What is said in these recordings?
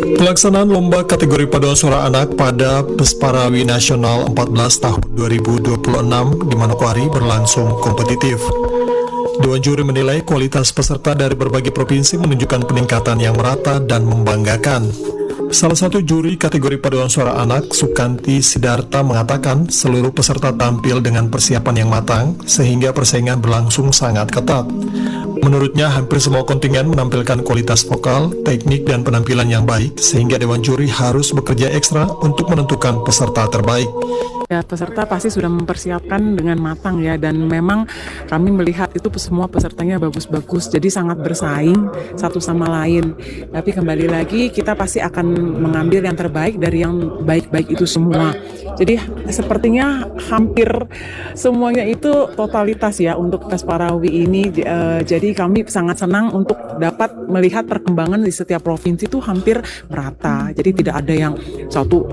Pelaksanaan lomba kategori paduan suara anak pada Pesparawi Nasional 14 tahun 2026 di Manokwari berlangsung kompetitif. Dewan juri menilai kualitas peserta dari berbagai provinsi menunjukkan peningkatan yang merata dan membanggakan. Salah satu juri kategori paduan suara anak, Sukanti Sidarta, mengatakan seluruh peserta tampil dengan persiapan yang matang sehingga persaingan berlangsung sangat ketat. Menurutnya, hampir semua kontingen menampilkan kualitas vokal, teknik, dan penampilan yang baik, sehingga Dewan Juri harus bekerja ekstra untuk menentukan peserta terbaik. Ya, peserta pasti sudah mempersiapkan dengan matang ya, dan memang kami melihat itu semua pesertanya bagus-bagus, jadi sangat bersaing satu sama lain. Tapi kembali lagi, kita pasti akan mengambil yang terbaik dari yang baik-baik itu semua. Jadi sepertinya hampir semuanya itu totalitas ya untuk Pesparawi ini. Jadi kami sangat senang untuk dapat melihat perkembangan di setiap provinsi itu hampir merata. Jadi tidak ada yang satu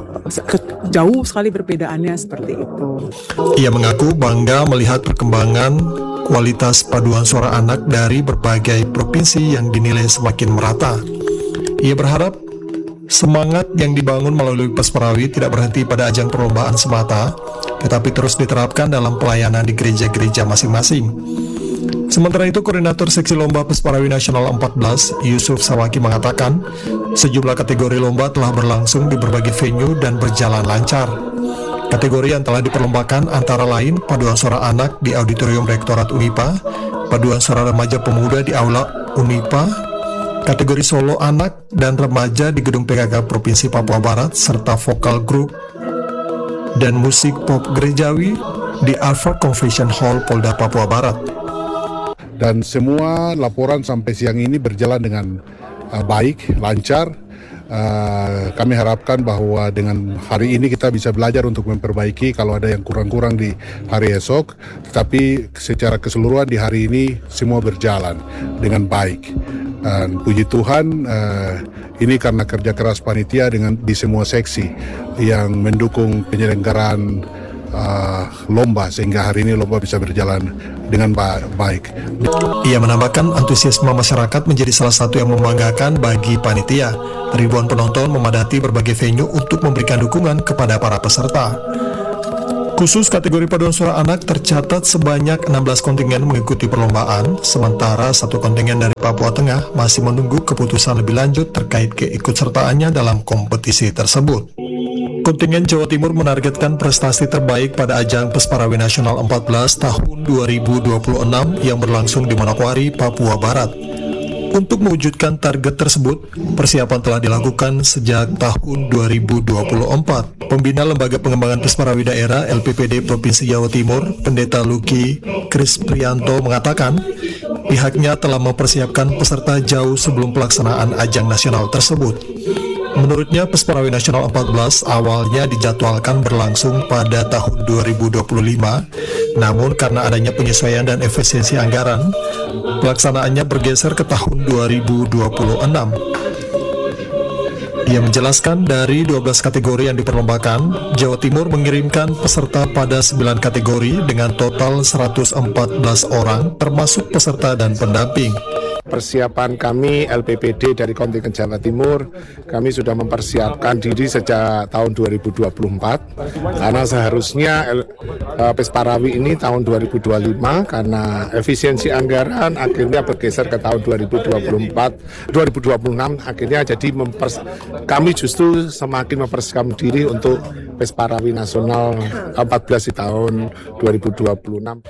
jauh sekali perbedaannya seperti itu. Ia mengaku bangga melihat perkembangan kualitas paduan suara anak dari berbagai provinsi yang dinilai semakin merata. Ia berharap semangat yang dibangun melalui Pesparawi tidak berhenti pada ajang perlombaan semata, tetapi terus diterapkan dalam pelayanan di gereja-gereja masing-masing. Sementara itu, Koordinator Seksi Lomba Pesparawi Nasional 14, Yusuf Sawaki, mengatakan sejumlah kategori lomba telah berlangsung di berbagai venue dan berjalan lancar. Kategori yang telah diperlombakan antara lain paduan suara anak di Auditorium Rektorat Unipa, paduan suara remaja pemuda di Aula Unipa, kategori solo anak dan remaja di Gedung PKK Provinsi Papua Barat, serta vokal grup dan musik pop gerejawi di Alpha Convention Hall Polda Papua Barat. Dan semua laporan sampai siang ini berjalan dengan baik, lancar. Kami harapkan bahwa dengan hari ini kita bisa belajar untuk memperbaiki kalau ada yang kurang-kurang di hari esok. Tetapi secara keseluruhan di hari ini semua berjalan dengan baik. Dan puji Tuhan, ini karena kerja keras panitia di semua seksi yang mendukung penyelenggaraan lomba, sehingga hari ini lomba bisa berjalan dengan baik. Ia menambahkan antusiasme masyarakat menjadi salah satu yang membanggakan bagi panitia. Ribuan penonton memadati berbagai venue untuk memberikan dukungan kepada para peserta. Khusus kategori paduan suara anak tercatat sebanyak 16 kontingen mengikuti perlombaan, sementara satu kontingen dari Papua Tengah masih menunggu keputusan lebih lanjut terkait keikutsertaannya dalam kompetisi tersebut. Kontingen Jawa Timur menargetkan prestasi terbaik pada ajang Pesparawi Nasional 14 tahun 2026 yang berlangsung di Manokwari, Papua Barat. Untuk mewujudkan target tersebut, persiapan telah dilakukan sejak tahun 2024. Pembina Lembaga Pengembangan Pesparawi Daerah LPPD Provinsi Jawa Timur, Pendeta Luki Kris Prianto, mengatakan pihaknya telah mempersiapkan peserta jauh sebelum pelaksanaan ajang nasional tersebut. Menurutnya, Pesparawi Nasional 14 awalnya dijadwalkan berlangsung pada tahun 2025, namun karena adanya penyesuaian dan efisiensi anggaran, pelaksanaannya bergeser ke tahun 2026. Dia menjelaskan dari 12 kategori yang diperlombakan, Jawa Timur mengirimkan peserta pada 9 kategori dengan total 114 orang, termasuk peserta dan pendamping. Persiapan kami LPPD dari kontingen Jawa Timur, kami sudah mempersiapkan diri sejak tahun 2024, karena seharusnya Pesparawi ini tahun 2025, karena efisiensi anggaran akhirnya bergeser ke tahun 2026, akhirnya jadi kami justru semakin mempersiapkan diri untuk Pesparawi Nasional 14 di tahun 2026.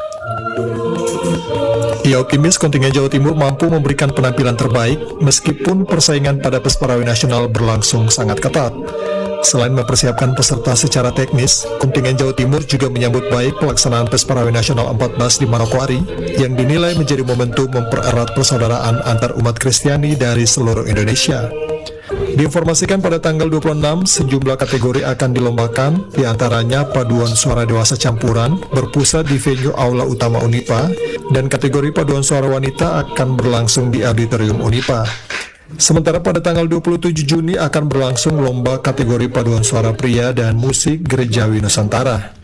Ia optimis kontingen Jawa Timur mampu memberikan penampilan terbaik meskipun persaingan pada Pesparawi Nasional berlangsung sangat ketat. Selain mempersiapkan peserta secara teknis, kontingen Jawa Timur juga menyambut baik pelaksanaan Pesparawi Nasional 14 di Manokwari yang dinilai menjadi momentum mempererat persaudaraan antar umat Kristiani dari seluruh Indonesia. Diinformasikan pada tanggal 26, sejumlah kategori akan dilombakan, diantaranya paduan suara dewasa campuran berpusat di venue Aula Utama Unipa, dan kategori paduan suara wanita akan berlangsung di Auditorium Unipa. Sementara pada tanggal 27 Juni akan berlangsung lomba kategori paduan suara pria dan musik gerejawi Nusantara.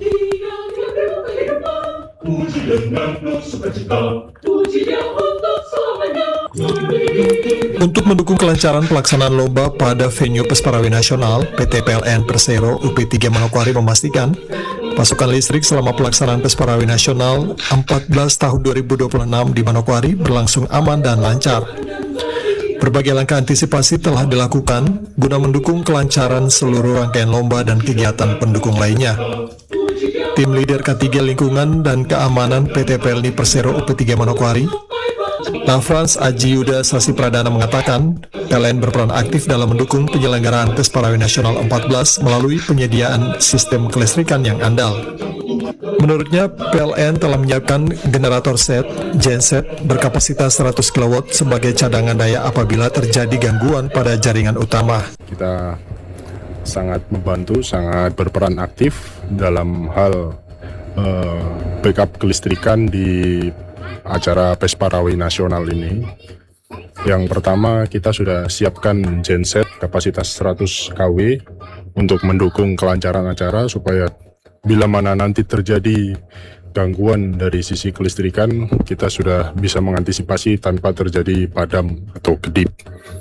Puji dengan sukacita, puji Dia untuk selamanya. Untuk mendukung kelancaran pelaksanaan lomba pada venue Pesparawi Nasional, PT PLN Persero UP3 Manokwari memastikan pasokan listrik selama pelaksanaan Pesparawi Nasional 14 tahun 2026 di Manokwari berlangsung aman dan lancar. Berbagai langkah antisipasi telah dilakukan guna mendukung kelancaran seluruh rangkaian lomba dan kegiatan pendukung lainnya. Tim leader K3 Lingkungan dan Keamanan PT PLN Persero UP3 Manokwari, Nafrans Aji Yuda Sasi Pradana mengatakan, PLN berperan aktif dalam mendukung penyelenggaraan Pesparawi Nasional 14 melalui penyediaan sistem kelistrikan yang andal. Menurutnya, PLN telah menyiapkan generator genset berkapasitas 100 kW sebagai cadangan daya apabila terjadi gangguan pada jaringan utama. Kita sangat membantu, sangat berperan aktif dalam hal backup kelistrikan di acara Pesparawi Nasional ini. Yang pertama, kita sudah siapkan genset kapasitas 100 kW untuk mendukung kelancaran acara supaya bila mana nanti terjadi gangguan dari sisi kelistrikan, kita sudah bisa mengantisipasi tanpa terjadi padam atau kedip.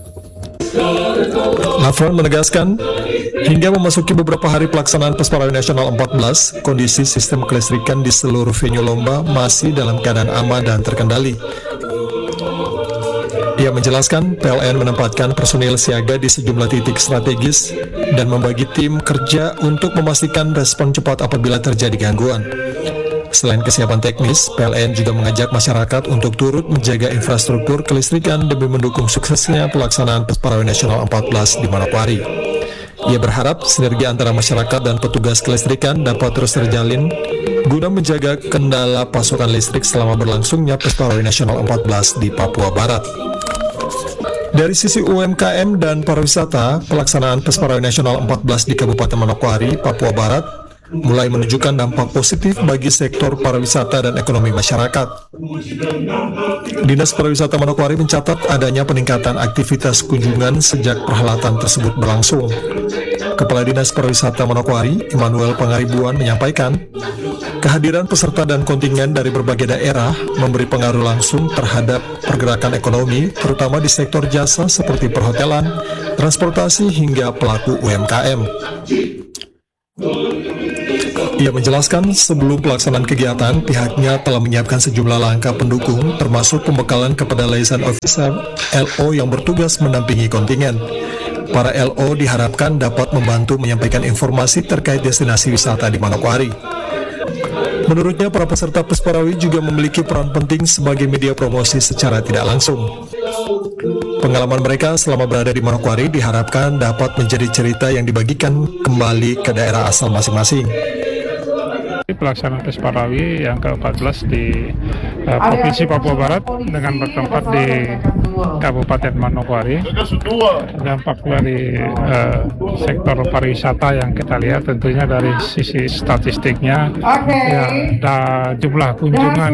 Nafran menegaskan, hingga memasuki beberapa hari pelaksanaan Pesparawi Nasional 14, kondisi sistem kelistrikan di seluruh venue lomba masih dalam keadaan aman dan terkendali. Ia menjelaskan, PLN menempatkan personil siaga di sejumlah titik strategis dan membagi tim kerja untuk memastikan respon cepat apabila terjadi gangguan. Selain kesiapan teknis, PLN juga mengajak masyarakat untuk turut menjaga infrastruktur kelistrikan demi mendukung suksesnya pelaksanaan Pesparawi Nasional 14 di Manokwari. Ia berharap sinergi antara masyarakat dan petugas kelistrikan dapat terus terjalin guna menjaga kendala pasokan listrik selama berlangsungnya Pesparawi Nasional 14 di Papua Barat. Dari sisi UMKM dan pariwisata, pelaksanaan Pesparawi Nasional 14 di Kabupaten Manokwari, Papua Barat mulai menunjukkan dampak positif bagi sektor pariwisata dan ekonomi masyarakat. Dinas Pariwisata Manokwari mencatat adanya peningkatan aktivitas kunjungan sejak perhelatan tersebut berlangsung. Kepala Dinas Pariwisata Manokwari, Immanuel Pangaribuan, menyampaikan, kehadiran peserta dan kontingen dari berbagai daerah memberi pengaruh langsung terhadap pergerakan ekonomi, terutama di sektor jasa seperti perhotelan, transportasi, hingga pelaku UMKM. Ia menjelaskan sebelum pelaksanaan kegiatan, pihaknya telah menyiapkan sejumlah langkah pendukung, termasuk pembekalan kepada liaison officer LO yang bertugas mendampingi kontingen. Para LO diharapkan dapat membantu menyampaikan informasi terkait destinasi wisata di Manokwari. Menurutnya, para peserta Pesparawi juga memiliki peran penting sebagai media promosi secara tidak langsung. Pengalaman mereka selama berada di Manokwari diharapkan dapat menjadi cerita yang dibagikan kembali ke daerah asal masing-masing. Pelaksanaan Pesparawi yang ke-14 di Provinsi Papua Barat dengan bertempat di Kabupaten Manokwari. Dampak dari sektor pariwisata yang kita lihat tentunya dari sisi statistiknya, ya, jumlah kunjungan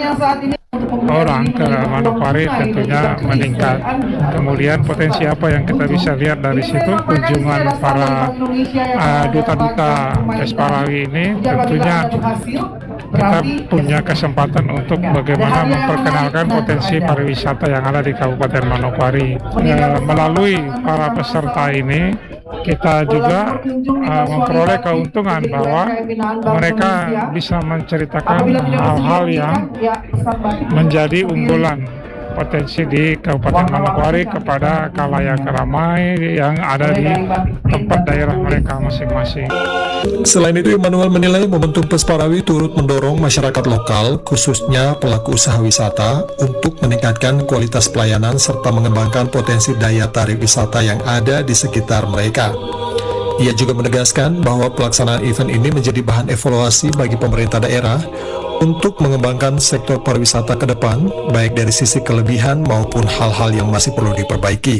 orang ke Manokwari tentunya meningkat. Kemudian potensi apa yang kita bisa lihat dari situ, kunjungan para duta-duta Pesparawi ini tentunya kita punya kesempatan untuk bagaimana memperkenalkan potensi pariwisata yang ada di Kabupaten Manokwari. Melalui para peserta ini, kita juga memperoleh keuntungan bahwa mereka bisa menceritakan hal-hal yang menjadi unggulan potensi di Kabupaten Manokwari kepada khalayak ramai yang ada di tempat daerah mereka masing-masing. Selain itu, Immanuel menilai momentum Pesparawi turut mendorong masyarakat lokal, khususnya pelaku usaha wisata, untuk meningkatkan kualitas pelayanan serta mengembangkan potensi daya tarik wisata yang ada di sekitar mereka. Ia juga menegaskan bahwa pelaksanaan event ini menjadi bahan evaluasi bagi pemerintah daerah untuk mengembangkan sektor pariwisata ke depan, baik dari sisi kelebihan maupun hal-hal yang masih perlu diperbaiki.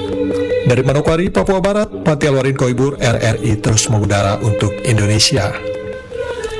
Dari Manokwari, Papua Barat, Pati Alwarin Koibur, RRI terus mengudara untuk Indonesia.